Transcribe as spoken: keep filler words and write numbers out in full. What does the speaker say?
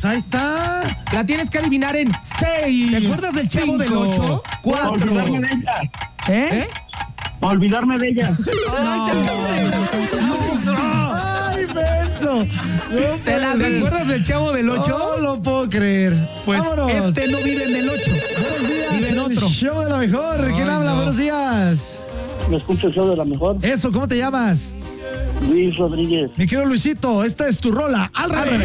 Pues ahí está. La tienes que adivinar en seis. ¿Te acuerdas del Chavo del Ocho? cuatro. Olvidarme de ella. ¿Eh? ¿Eh? Olvidarme de ella. Ay, ¡Ay, menso! No ¿Te las puede ser. acuerdas del Chavo del Ocho? No lo puedo creer. Pues Vámonos. este no vive en el ocho. Buenos días, Vive en el otro. show de la mejor. ¿Quién Ay, habla? no. Buenos días. Me escucho el show de la mejor. Eso, ¿cómo te llamas? Luis Rodríguez. Mi querido Luisito, esta es tu rola. Al revés.